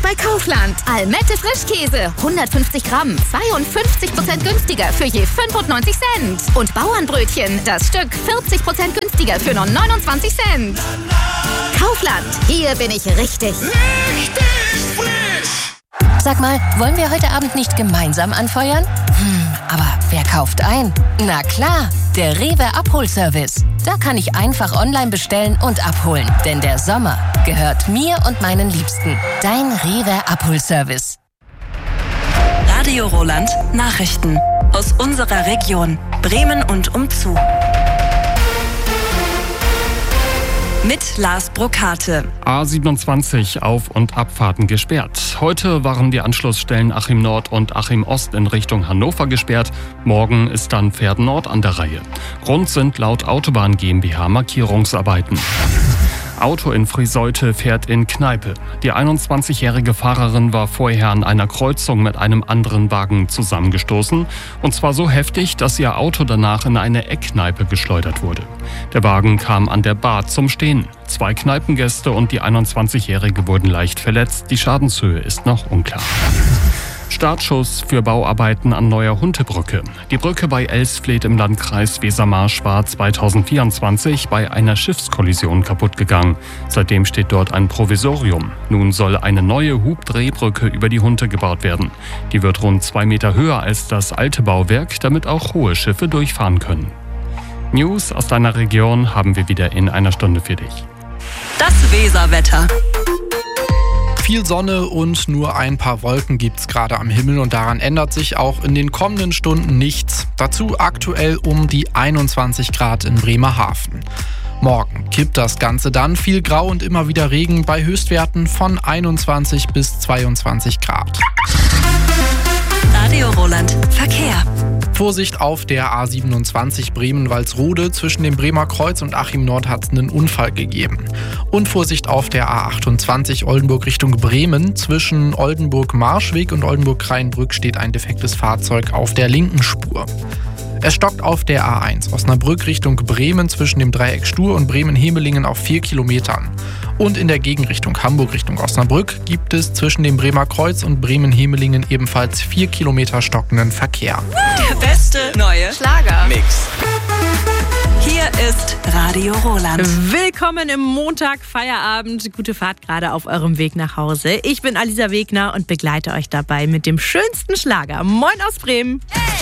bei Kaufland. Almette Frischkäse, 150 Gramm, 52% günstiger für je 95 Cent. Und Bauernbrötchen, das Stück 40% günstiger für nur 29 Cent. Kaufland, hier bin ich richtig. Richtig frisch! Sag mal, wollen wir heute Abend nicht gemeinsam anfeuern? Aber wer kauft ein? Na klar, der Rewe Abholservice. Da kann ich einfach online bestellen und abholen. Denn der Sommer gehört mir und meinen Liebsten. Dein Rewe Abholservice. Radio Roland Nachrichten aus unserer Region Bremen und umzu. Mit Lars Brokate. A27 Auf- und Abfahrten gesperrt. Heute waren die Anschlussstellen Achim Nord und Achim Ost in Richtung Hannover gesperrt. Morgen ist dann Pferd Nord an der Reihe. Grund sind laut Autobahn GmbH Markierungsarbeiten. Auto in Friseute fährt in Kneipe. Die 21-jährige Fahrerin war vorher an einer Kreuzung mit einem anderen Wagen zusammengestoßen. Und zwar so heftig, dass ihr Auto danach in eine Eckkneipe geschleudert wurde. Der Wagen kam an der Bar zum Stehen. 2 Kneipengäste und die 21-jährige wurden leicht verletzt. Die Schadenshöhe ist noch unklar. Startschuss für Bauarbeiten an neuer Huntebrücke. Die Brücke bei Elsfleth im Landkreis Weser-Marsch war 2024 bei einer Schiffskollision kaputt gegangen. Seitdem steht dort ein Provisorium. Nun soll eine neue Hubdrehbrücke über die Hunte gebaut werden. Die wird rund 2 Meter höher als das alte Bauwerk, damit auch hohe Schiffe durchfahren können. News aus deiner Region haben wir wieder in einer Stunde für dich. Das Weserwetter. Viel Sonne und nur ein paar Wolken gibt's gerade am Himmel und daran ändert sich auch in den kommenden Stunden nichts. Dazu aktuell um die 21 Grad in Bremerhaven. Morgen kippt das Ganze dann, viel Grau und immer wieder Regen bei Höchstwerten von 21 bis 22 Grad. Radio Roland Verkehr. Vorsicht auf der A27 Bremen-Walsrode. Zwischen dem Bremer Kreuz und Achim Nord hat es einen Unfall gegeben. Und Vorsicht auf der A28 Oldenburg Richtung Bremen. Zwischen Oldenburg-Marschweg und Oldenburg-Kraienbrück steht ein defektes Fahrzeug auf der linken Spur. Es stockt auf der A1 Osnabrück Richtung Bremen zwischen dem Dreieck Stur und Bremen-Hemelingen auf 4 Kilometern. Und in der Gegenrichtung Hamburg Richtung Osnabrück gibt es zwischen dem Bremer Kreuz und Bremen-Hemelingen ebenfalls 4 Kilometer stockenden Verkehr. Der beste neue Schlagermix. Hier ist Radio Roland. Willkommen im Montag-Feierabend. Gute Fahrt gerade auf eurem Weg nach Hause. Ich bin Alisa Wegner und begleite euch dabei mit dem schönsten Schlager. Moin aus Bremen. Hey!